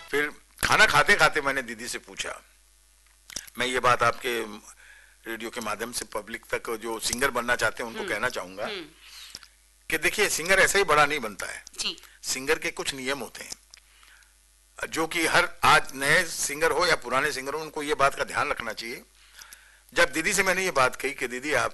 फिर खाना खाते खाते मैंने दीदी से पूछा, मैं ये बात आपके रेडियो के माध्यम से पब्लिक तक जो सिंगर बनना चाहते हैं उनको कहना चाहूंगा कि देखिए सिंगर ऐसे ही बड़ा नहीं बनता है जी। सिंगर के कुछ नियम होते हैं जो कि हर आज नए सिंगर हो या पुराने सिंगर हो उनको ये बात का ध्यान रखना चाहिए। जब दीदी से मैंने ये बात कही कि दीदी आप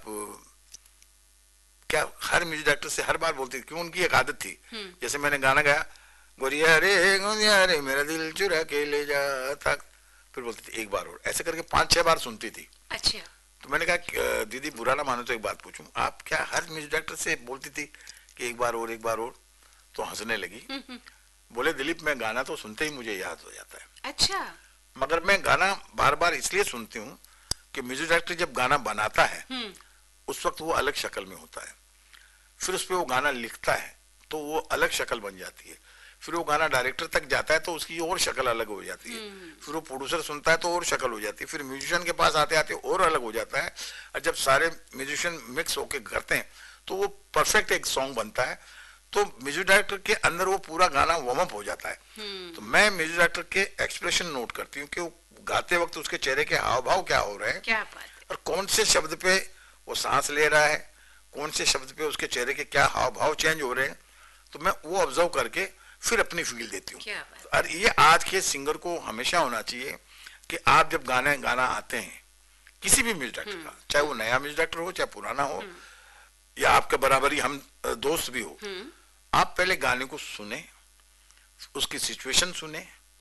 क्या हर म्यूजिक डायरेक्टर से हर बार बोलती थी, क्यों उनकी एक आदत थी, जैसे मैंने गाना गाया गोरिया रे मेरा दिल चुरा के ले जाता, फिर बोलती थी एक बार और, ऐसे करके 5-6 बार सुनती थी। अच्छा। तो मैंने कहा दीदी बुरा ना मानो तो एक बात पूछूं, आप क्या हर म्यूजिक डायरेक्टर से बोलती थी कि एक बार और एक बार और? तो हंसने लगी, बोले दिलीप मैं गाना तो सुनते ही मुझे याद हो जाता है। अच्छा। मगर मैं गाना बार बार इसलिए सुनती हूँ कि म्यूजिक डायरेक्टर जब गाना बनाता है उस वक्त वो अलग शक्ल में होता है, फिर उस पर वो गाना लिखता है तो वो अलग शक्ल बन जाती है, फिर वो गाना डायरेक्टर तक जाता है तो उसकी और शक्ल अलग हो जाती है, फिर वो प्रोड्यूसर सुनता है तो और शक्ल हो जाती है, फिर म्यूजिशियन के पास आते आते और अलग हो जाता है, और जब सारे म्यूजिशियन मिक्स होके करते हैं तो वो परफेक्ट एक सॉन्ग बनता है। तो म्यूजिक डायरेक्टर के अंदर वो पूरा गाना वार्म अप हो जाता है। तो मैं म्यूजिक डायरेक्टर के एक्सप्रेशन नोट करती हूँ कि वो गाते वक्त उसके चेहरे के हाव भाव क्या हो रहे हैं, क्या बात है। और कौन से शब्द पे वो सांस ले रहा है, कौन से शब्द पे उसके चेहरे के क्या हाव भाव चेंज हो रहे हैं, तो मैं वो ऑब्जर्व करके फिर अपनी फील देती हूँ। और ये आज के सिंगर को हमेशा होना चाहिए कि आप जब गाना आते हैं किसी भी म्यूजिक डायरेक्टर का, चाहे वो नया म्यूजिक डायरेक्टर हो चाहे पुराना हो या आपके बराबर ही हम दोस्त भी हो, आप पहले गाने को सुने, उसकी सिचुएशन सुने,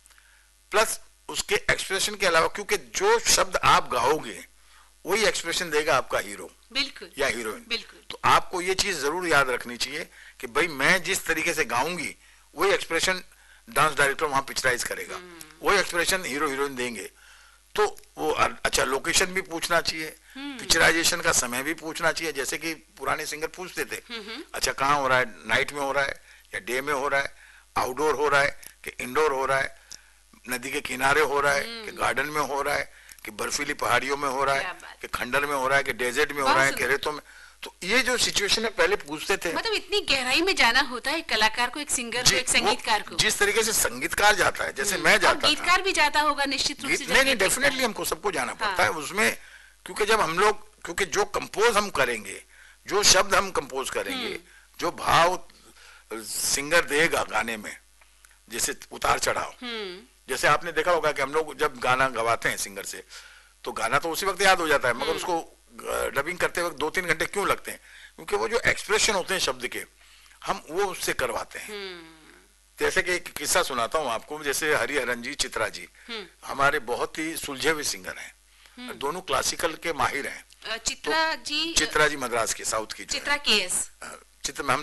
प्लस उसके एक्सप्रेशन के अलावा, क्योंकि जो शब्द आप गाओगे वही एक्सप्रेशन देगा आपका हीरो बिल्कुल या हीरोइन। बिल्कुल। तो आपको ये चीज जरूर याद रखनी चाहिए कि भाई मैं जिस तरीके से गाऊंगी वही एक्सप्रेशन डांस डायरेक्टर वहां पिक्चराइज करेगा, वही एक्सप्रेशन हीरो हीरोइन देंगे। तो वो अच्छा लोकेशन भी पूछना चाहिए, पिक्चराइजेशन का समय भी पूछना चाहिए, जैसे कि पुराने सिंगर पूछते थे अच्छा कहाँ हो रहा है, नाइट में हो रहा है या डे में हो रहा है, आउटडोर हो रहा है कि इंडोर हो रहा है, नदी के किनारे हो रहा है कि गार्डन में हो रहा है कि बर्फीली पहाड़ियों में हो रहा है कि खंडर में हो रहा है कि डेजर्ट में हो रहा है कि रेतों में। तो ये जो सिचुएशन है पहले पूछते थे, मतलब इतनी गहराई में जाना होता है एक कलाकार को, एक सिंगर को, एक संगीतकार को। जिस तरीके से संगीतकार जाता है, जैसे मैं जाता था, गीतकार भी जाता होगा निश्चित रूप से। नहीं डेफिनेटली हमको सबको जाना पड़ता है उसमें, क्योंकि जब हम लोग, क्योंकि जो कंपोज हम करेंगे, जो शब्द हम कंपोज करेंगे, जो भाव सिंगर देगा गाने में, जैसे उतार चढ़ाव, जैसे आपने देखा होगा कि हम लोग जब गाना गवाते हैं सिंगर से तो गाना तो उसी वक्त याद हो जाता है, मगर उसको डबिंग करते वक्त 2-3 घंटे क्यों लगते हैं, क्योंकि वो जो एक्सप्रेशन होते हैं शब्द के हम वो उससे करवाते हैं। जैसे कि एक किस्सा सुनाता हूँ आपको, जैसे हरिहरन जी, चित्रा जी हमारे बहुत ही सुलझे हुए सिंगर हैं, दोनों क्लासिकल के माहिर हैं। चित्रा जी मद्रास की, साउथ की, चित्रा केएस, चित्रा मैम